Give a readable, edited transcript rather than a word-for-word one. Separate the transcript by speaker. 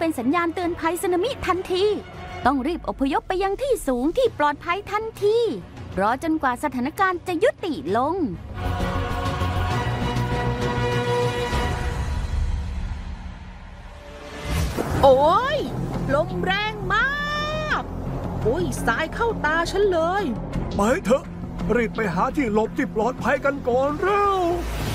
Speaker 1: เป็นสัญญาณเตือนภัยสึนามิทันทีต้องรีบอพยพไปยังที่สูงที่ปลอดภัยทันทีรอจนกว่าสถานการณ์จะยุติลง
Speaker 2: โอ้ยลมแรงมากโอ้ยสายเข้าตาฉันเลย
Speaker 3: ไปเถอะรีบไปหาที่หลบที่ปลอดภัยกันก่อนเร็ว